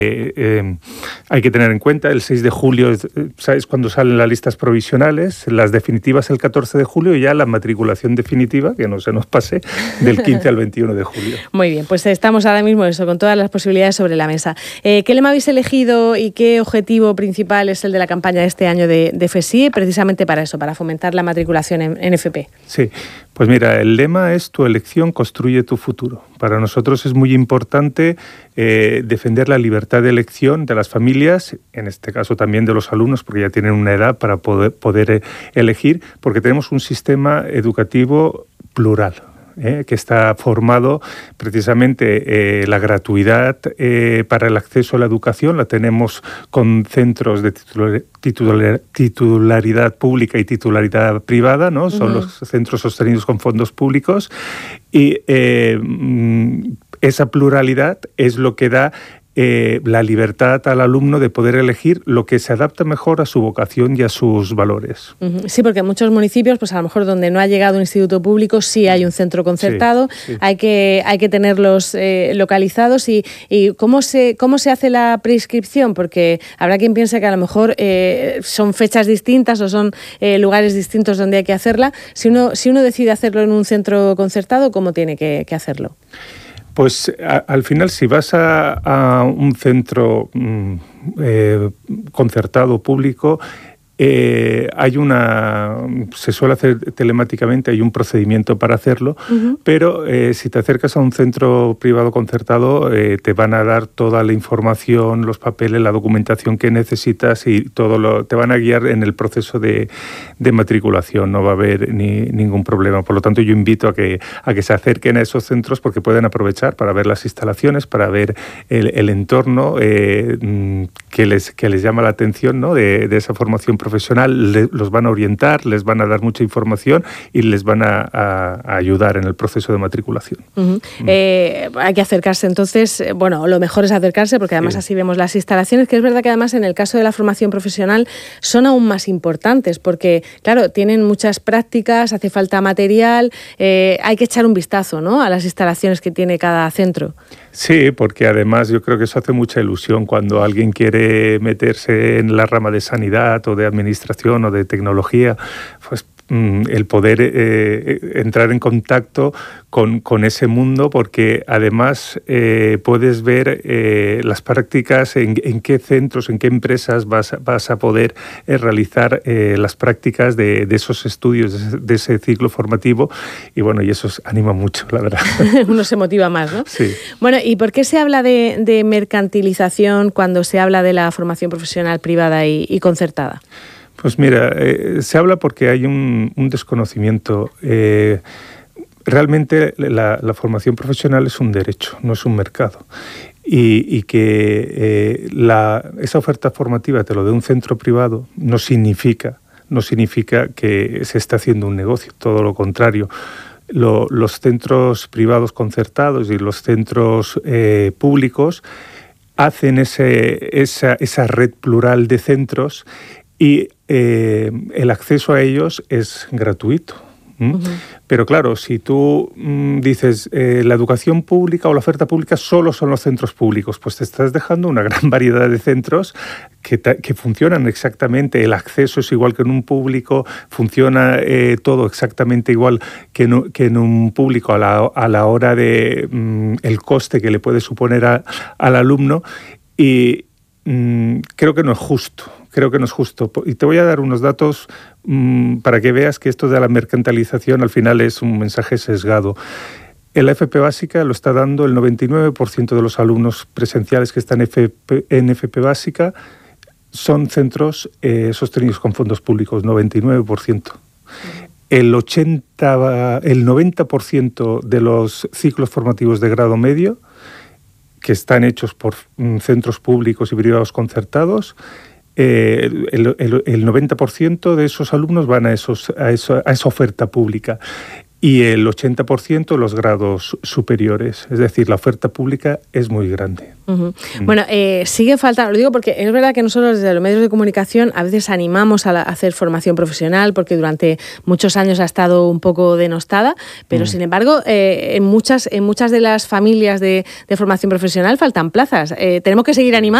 Hay que tener en cuenta, el 6 de julio es cuando salen las listas provisionales, las definitivas el 14 de julio y ya la matriculación definitiva, que no se nos pase, del 15 al 21 de julio. Muy bien, pues estamos ahora mismo eso, con todas las posibilidades sobre la mesa. ¿Qué lema habéis elegido y qué objetivo principal es el de la campaña de este año de FESIE, precisamente para eso, para fomentar la matriculación en FP? Sí, pues mira, el lema es tu elección construye tu futuro. Para nosotros es muy importante defender la libertad de elección de las familias, en este caso también de los alumnos, porque ya tienen una edad para poder elegir, porque tenemos un sistema educativo plural, que está formado precisamente la gratuidad para el acceso a la educación, la tenemos con centros de titularidad pública y titularidad privada, ¿no? Son los centros sostenidos con fondos públicos y esa pluralidad es lo que da la libertad al alumno de poder elegir lo que se adapta mejor a su vocación y a sus valores. Sí, porque en muchos municipios, pues a lo mejor donde no ha llegado un instituto público, sí hay un centro concertado, sí. Hay que tenerlos localizados. ¿Y cómo se hace la prescripción? Porque habrá quien piense que a lo mejor son fechas distintas o son lugares distintos donde hay que hacerla. Si uno decide hacerlo en un centro concertado, ¿cómo tiene que hacerlo? Pues al final, si vas a un centro concertado público, se suele hacer telemáticamente, hay un procedimiento para hacerlo, pero si te acercas a un centro privado concertado, te van a dar toda la información, los papeles, la documentación que necesitas y te van a guiar en el proceso de matriculación, no va a haber ningún problema. Por lo tanto, yo invito a que se acerquen a esos centros porque pueden aprovechar para ver las instalaciones, para ver el entorno que les llama la atención, ¿no? de esa formación profesional, los van a orientar, les van a dar mucha información y les van a ayudar en el proceso de matriculación. Hay que acercarse entonces, lo mejor es acercarse porque además así vemos las instalaciones, que es verdad que además en el caso de la formación profesional son aún más importantes porque, claro, tienen muchas prácticas, hace falta material, hay que echar un vistazo, ¿no?, a las instalaciones que tiene cada centro. Sí, porque además yo creo que eso hace mucha ilusión cuando alguien quiere meterse en la rama de sanidad o de administración o de tecnología, pues el poder entrar en contacto con ese mundo, porque además puedes ver las prácticas, en qué centros, en qué empresas vas a poder realizar las prácticas de esos estudios, de ese ciclo formativo, y eso anima mucho, la verdad. Uno se motiva más, ¿no? Sí. Bueno, ¿y por qué se habla de mercantilización cuando se habla de la formación profesional privada y concertada? Pues mira, se habla porque hay un desconocimiento. Realmente la formación profesional es un derecho, no es un mercado. Y que esa oferta formativa te lo dé un centro privado no significa que se está haciendo un negocio, todo lo contrario. Los centros privados concertados y los centros públicos hacen esa red plural de centros y el acceso a ellos es gratuito. Pero claro, si tú dices la educación pública o la oferta pública solo son los centros públicos, pues te estás dejando una gran variedad de centros que funcionan exactamente. El acceso es igual que en un público, funciona todo exactamente igual que en un público a la hora de el coste que le puede suponer al alumno, y creo que no es justo. Y te voy a dar unos datos para que veas que esto de la mercantilización al final es un mensaje sesgado. En la FP básica lo está dando el 99% de los alumnos presenciales que están en FP básica son centros sostenidos con fondos públicos, 99%. El 90% de los ciclos formativos de grado medio, que están hechos por centros públicos y privados concertados, el 90% de esos alumnos van a esa oferta pública. y el 80% los grados superiores. Es decir, la oferta pública es muy grande. Bueno, sigue faltando, lo digo porque es verdad que nosotros desde los medios de comunicación a veces animamos a hacer formación profesional porque durante muchos años ha estado un poco denostada, pero sin embargo en muchas de las familias de formación profesional faltan plazas. Tenemos que seguir animando.